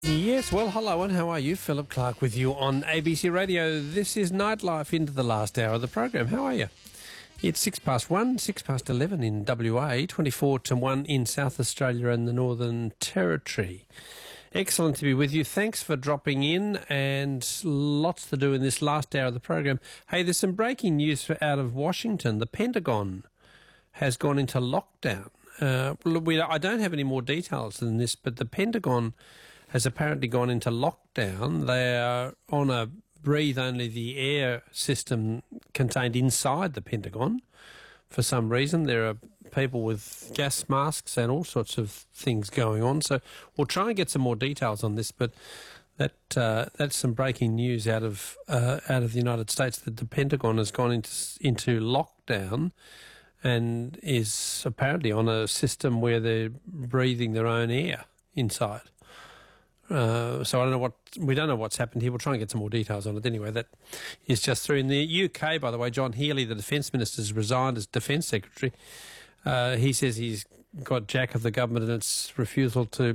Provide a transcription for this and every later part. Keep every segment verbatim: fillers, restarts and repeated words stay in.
Yes, well, hello and how are you? Philip Clark with you on A B C Radio. This is Nightlife into the last hour of the program. How are you? It's six past one, six past eleven in W A, twenty-four to one in South Australia and the Northern Territory. Excellent to be with you. Thanks for dropping in, and lots to do in this last hour of the program. Hey, there's some breaking news out of Washington. The Pentagon has gone into lockdown. Uh, we, I don't have any more details than this, but the Pentagon has apparently gone into lockdown. They are on a breathe only the air system contained inside the Pentagon. For some reason, there are people with gas masks and all sorts of things going on. So we'll try and get some more details on this, but that uh, that's some breaking news out of uh, out of the United States, that the Pentagon has gone into into lockdown and is apparently on a system where they're breathing their own air inside. Uh, so I don't know what we don't know what's happened here. We'll try and get some more details on it. Anyway, that is just through. In the U K, by the way, John Healey, the Defence Minister, has resigned as Defence Secretary. Uh, he says he's got jack of the government and its refusal to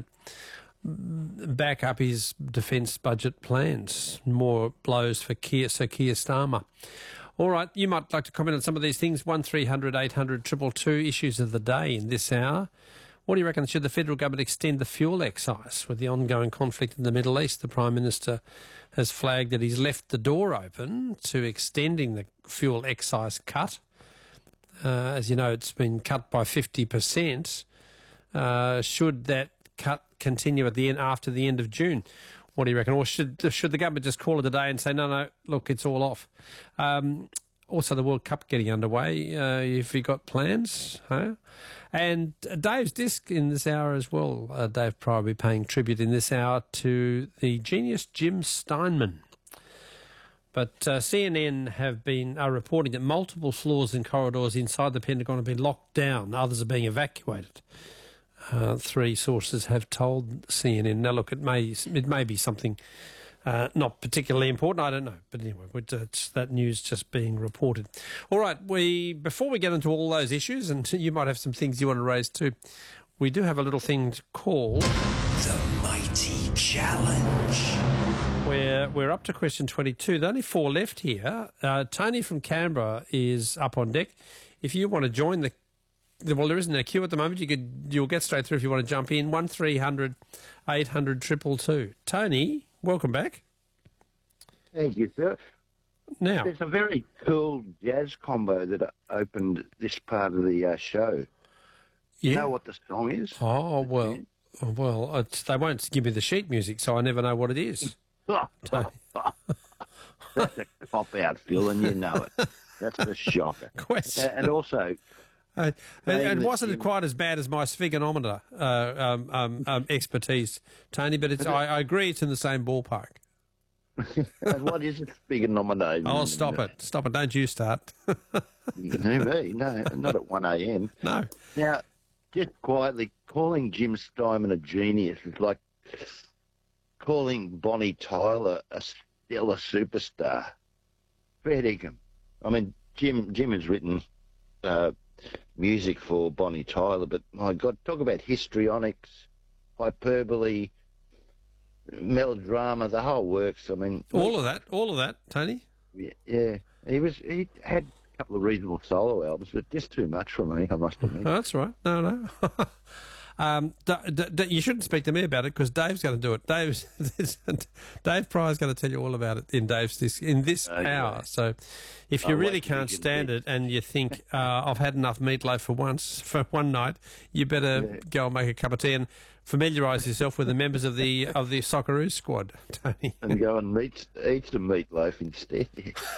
back up his defence budget plans. More blows for Keir, Sir Keir Starmer. All right, you might like to comment on some of these things. One three hundred eight hundred two two two issues of the day in this hour. What do you reckon? Should the federal government extend the fuel excise with the ongoing conflict in the Middle East? The Prime Minister has flagged that he's left the door open to extending the fuel excise cut. Uh, as you know, it's been cut by fifty percent. Uh, should that cut continue at the end after the end of June? What do you reckon? Or should should the government just call it a day and say, no, no, look, it's all off? Um, also, the World Cup getting underway. Uh, if you got plans, huh? And Dave's disc in this hour as well. Uh, Dave Pryor will be paying tribute in this hour to the genius Jim Steinman. But uh, C N N have been are reporting that multiple floors and corridors inside the Pentagon have been locked down. Others are being evacuated. Uh, three sources have told C N N. Now, look, it may it may be something uh, not particularly important. I don't know, but anyway, it's that news just being reported. All right, we before we get into all those issues, and you might have some things you want to raise too, we do have a little thing to call the Mighty Challenge. We're we're up to question twenty-two. There are only four left here. Uh, Tony from Canberra is up on deck. If you want to join the Well, there isn't a queue at the moment. You could, you'll get straight through if you want to jump in. One three hundred eight hundred two two two. Tony, welcome back. Thank you, sir. Now, there's a very cool jazz combo that opened this part of the uh, show. Yeah. You know what the song is? Oh well, well, it's, they won't give me the sheet music, so I never know what it is. That's a cop out, Phil, and you know it. That's a shocker. Question. And also. Uh, and, and wasn't it quite as bad as my sphyganometer uh, um, um, um, expertise, Tony? But it's, I, I agree it's in the same ballpark. And what is a sphyganometer? Oh, stop it. Stop it. Don't you start. You can hear me. No, not at one a.m. No. Now, just quietly, calling Jim Steinman a genius is like calling Bonnie Tyler a stellar superstar. Fair dinkum. I mean, Jim, Jim has written Uh, music for Bonnie Tyler, but my God, talk about histrionics, hyperbole, melodrama, the whole works. I mean, all of that, all of that, Tony. Yeah, yeah. He was. He had a couple of reasonable solo albums, but just too much for me, I must admit. Oh, that's right. No, no. um, d- d- d- you shouldn't speak to me about it because Dave's going to do it. Dave's Dave Pryor's going to tell you all about it in Dave's this in this okay. hour. So, if you I'll really wait till can't you get stand big. it and you think uh, I've had enough meatloaf for once for one night, you better Yeah. go and make a cup of tea and familiarise yourself with the members of the of the Socceroos squad, Tony. And go and meet, eat some meatloaf instead.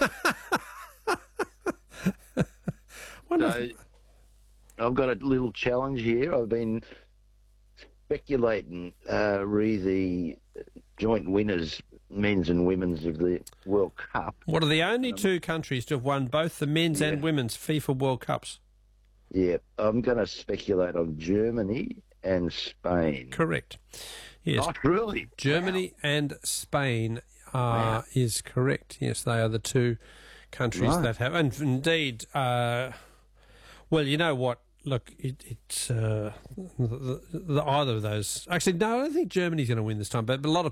So, I've got a little challenge here. I've been speculating uh, re the joint winners, men's and women's, of the World Cup. What are the only two countries to have won both the men's Yeah. and women's FIFA World Cups? Yeah, I'm going to speculate on Germany and Spain. Correct. Yes. Not really. Germany and Spain are, Wow. is correct. Yes, they are the two countries Right. that have. And indeed, uh, well, you know what? look, it, it's uh, the, the, either of those. Actually, no, I don't think Germany's going to win this time. But, but a lot of